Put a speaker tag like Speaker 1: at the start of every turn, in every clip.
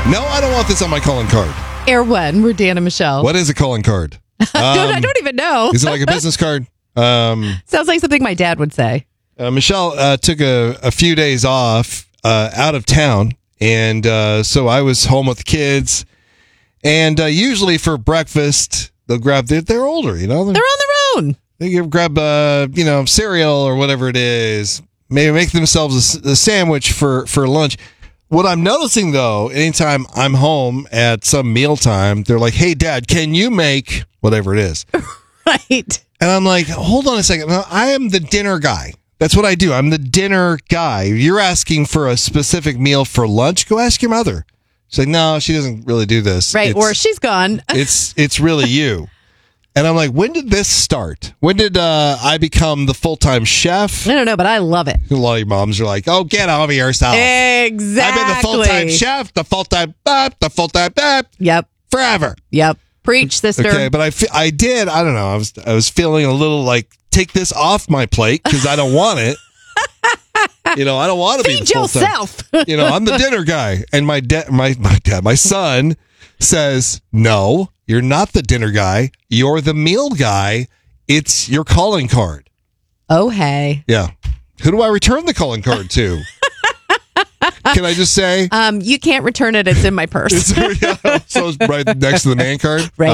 Speaker 1: No, I don't want this on my calling card.
Speaker 2: Air One, we're Dan and Michelle.
Speaker 1: What is a calling card?
Speaker 2: I don't even know.
Speaker 1: Is it like a business card?
Speaker 2: Sounds like something my dad would say.
Speaker 1: Michelle took a few days off out of town, and so I was home with the kids. And usually for breakfast, they'll grab they're older, you know.
Speaker 2: They're on their own.
Speaker 1: They grab cereal or whatever it is. Maybe make themselves a sandwich for lunch. What I'm noticing, though, anytime I'm home at some mealtime, they're like, hey, Dad, can you make whatever it is?
Speaker 2: Right.
Speaker 1: And I'm like, hold on a second. No, I am the dinner guy. That's what I do. I'm the dinner guy. You're asking for a specific meal for lunch? Go ask your mother. She's like, no, she doesn't really do this.
Speaker 2: Right, or she's gone.
Speaker 1: It's really you. And I'm like, when did this start? When did I become the full-time chef?
Speaker 2: I don't know, but I love it.
Speaker 1: A lot of your moms are like, oh, get over yourself.
Speaker 2: Exactly.
Speaker 1: I've been the full-time chef, the full-time
Speaker 2: Yep.
Speaker 1: forever.
Speaker 2: Yep. Preach, sister.
Speaker 1: Okay, but I did. I don't know. I was feeling a little like, take this off my plate because I don't want it. I don't want to be the full-time.
Speaker 2: Feed yourself.
Speaker 1: I'm the dinner guy. And my son says, no, you're not the dinner guy. You're the meal guy. It's your calling card.
Speaker 2: Oh, hey.
Speaker 1: Yeah. Who do I return the calling card to? Can I just say?
Speaker 2: You can't return it. It's in my purse.
Speaker 1: So it's right next to the man card?
Speaker 2: Right.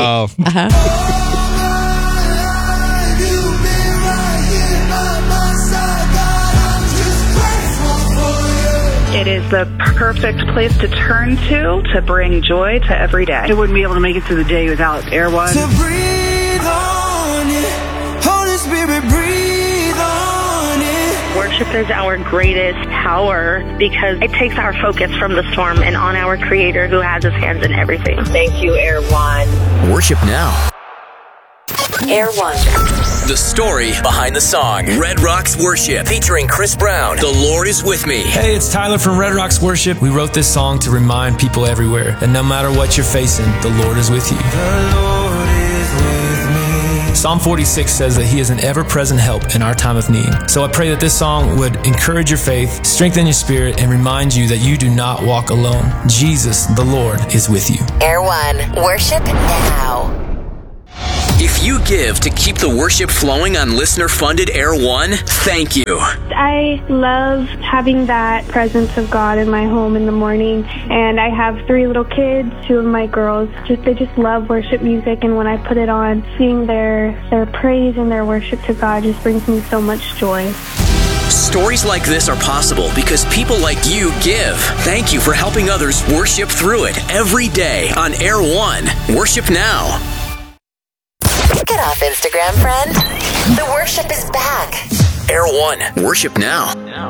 Speaker 3: It is the perfect place to turn to bring joy to every day.
Speaker 4: I wouldn't be able to make it through the day without Air One.
Speaker 5: So breathe on it. Holy Spirit, breathe on it.
Speaker 6: Worship is our greatest power because it takes our focus from the storm and on our Creator who has his hands in everything.
Speaker 7: Thank you, Air One.
Speaker 8: Worship now.
Speaker 7: Air One.
Speaker 8: The story behind the song. Red Rocks Worship, featuring Chris Brown. The Lord is with me.
Speaker 9: Hey, it's Tyler from Red Rocks Worship. We wrote this song to remind people everywhere that no matter what you're facing, the Lord is with you.
Speaker 5: The Lord is with me.
Speaker 9: Psalm 46 says that He is an ever-present help in our time of need. So I pray that this song would encourage your faith, strengthen your spirit, and remind you that you do not walk alone. Jesus, the Lord, is with you.
Speaker 7: Air One. Worship now.
Speaker 8: If you give to keep the worship flowing on listener-funded Air One, thank you.
Speaker 10: I love having that presence of God in my home in the morning, and I have 3 little kids. 2 of my girls they just love worship music, and when I put it on, seeing their praise and their worship to God just brings me so much joy.
Speaker 8: Stories like this are possible because people like you give. Thank you for helping others worship through it every day on Air One. Worship now.
Speaker 7: Get off Instagram, friend. The worship is back.
Speaker 8: Air One. Worship now.